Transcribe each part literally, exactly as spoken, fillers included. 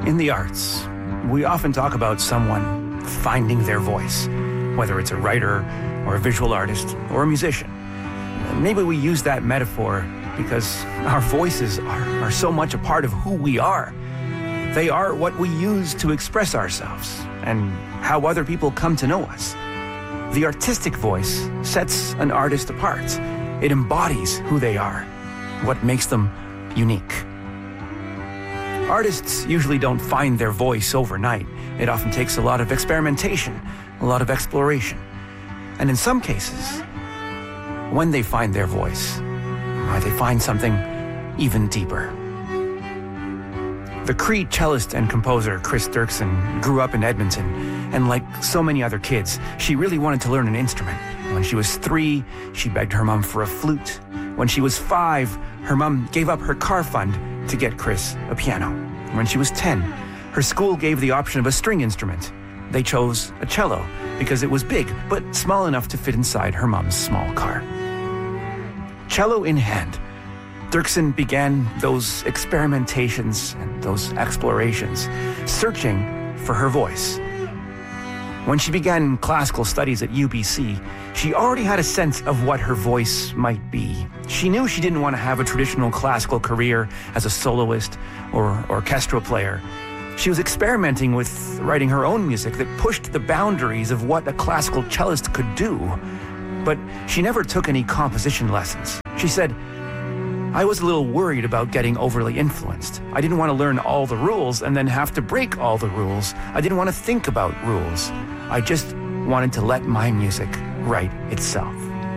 In the arts, we often talk about someone finding their voice, whether it's a writer or a visual artist or a musician. Maybe we use that metaphor because our voices are, are so much a part of who we are. They are what we use to express ourselves and how other people come to know us. The artistic voice sets an artist apart. It embodies who they are, what makes them unique. Artists usually don't find their voice overnight. It often takes a lot of experimentation, a lot of exploration. And in some cases, when they find their voice, they find something even deeper. The Cree cellist and composer Chris Dirksen grew up in Edmonton, and like so many other kids, she really wanted to learn an instrument. When she was three, she begged her mom for a flute. When she was five, her mom gave up her car fund to get Chris a piano. When she was ten, her school gave the option of a string instrument. They chose a cello because it was big, but small enough to fit inside her mom's small car. Cello in hand, Dirksen began those experimentations and those explorations, searching for her voice. When she began classical studies at U B C, she already had a sense of what her voice might be. She knew she didn't want to have a traditional classical career as a soloist or orchestral player. She was experimenting with writing her own music that pushed the boundaries of what a classical cellist could do. But she never took any composition lessons. She said, I was a little worried about getting overly influenced. I didn't want to learn all the rules and then have to break all the rules. I didn't want to think about rules. I just wanted to let my music write itself.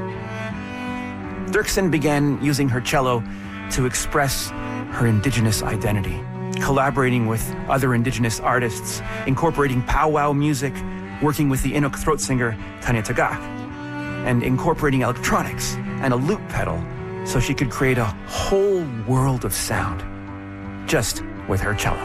Dirksen began using her cello to express her Indigenous identity, collaborating with other Indigenous artists, incorporating powwow music, working with the Inuk throat singer Tanya Tagaq, and incorporating electronics and a loop pedal so she could create a whole world of sound just with her cello.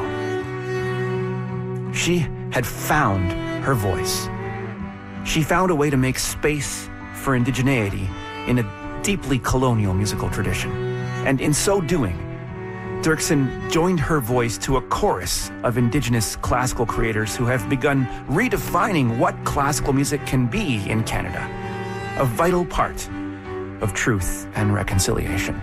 She had found her voice. She found a way to make space for indigeneity in a deeply colonial musical tradition. And in so doing, Dirksen joined her voice to a chorus of Indigenous classical creators who have begun redefining what classical music can be in Canada, a vital part of truth and reconciliation.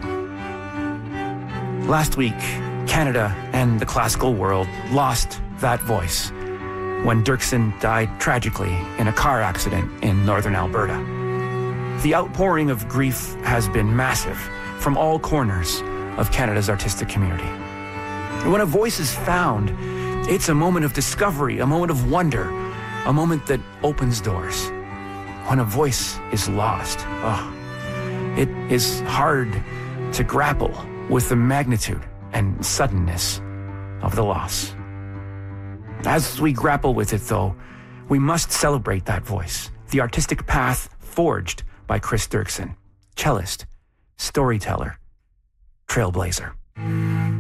Last week, Canada and the classical world lost that voice when Dirksen died tragically in a car accident in northern Alberta. The outpouring of grief has been massive from all corners of Canada's artistic community. When a voice is found, it's a moment of discovery, a moment of wonder, a moment that opens doors. When a voice is lost, oh, it is hard to grapple with the magnitude and suddenness of the loss. As we grapple with it, though, we must celebrate that voice, the artistic path forged by Chris Dirksen, cellist, storyteller, trailblazer.